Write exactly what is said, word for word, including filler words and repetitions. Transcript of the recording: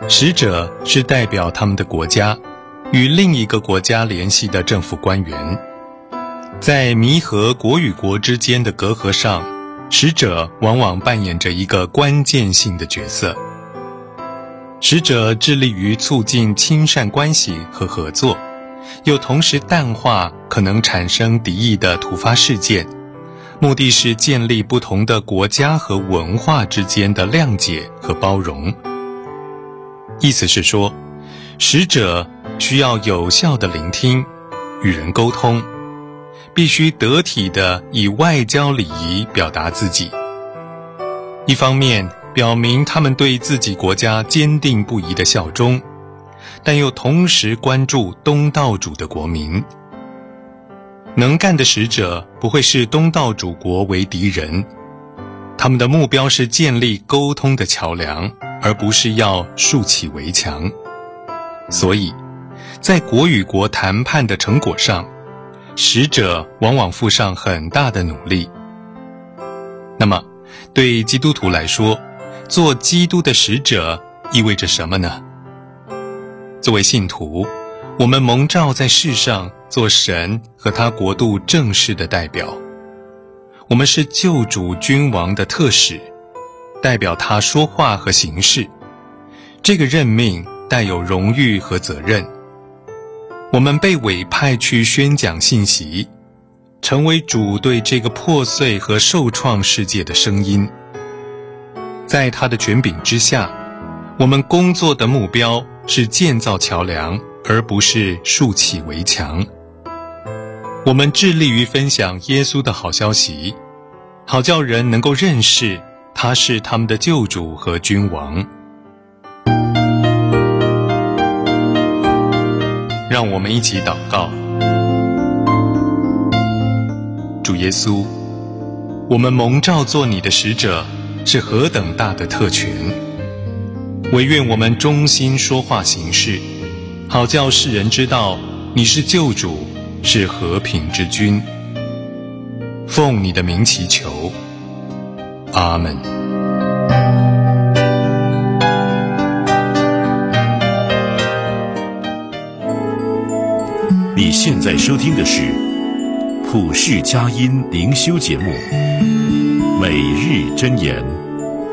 使者是代表他们的国家与另一个国家联系的政府官员，在弥合国与国之间的隔阂上，使者往往扮演着一个关键性的角色。使者致力于促进亲善关系和合作，又同时淡化可能产生敌意的突发事件，目的是建立不同的国家和文化之间的谅解和包容。意思是说，使者需要有效的聆听，与人沟通，必须得体地以外交礼仪表达自己。一方面表明他们对自己国家坚定不移的效忠，但又同时关注东道主的国民。能干的使者不会视东道主国为敌人，他们的目标是建立沟通的桥梁，而不是要竖起围墙。所以在国与国谈判的成果上，使者往往付上很大的努力。那么对基督徒来说，做基督的使者意味着什么呢？作为信徒，我们蒙召在世上做神和他国度正式的代表，我们是救主君王的特使，代表他说话和行事。这个任命带有荣誉和责任。我们被委派去宣讲信息，成为主对这个破碎和受创世界的声音。在他的权柄之下，我们工作的目标是建造桥梁，而不是竖起围墙。我们致力于分享耶稣的好消息，好叫人能够认识他是他们的救主和君王。让我们一起祷告。主耶稣，我们蒙召做你的使者，是何等大的特权！惟愿我们忠心说话行事，好叫世人知道你是救主，是和平之君。奉你的名祈求，阿们。 你现在收听的是普世佳音灵修节目《每日箴言》。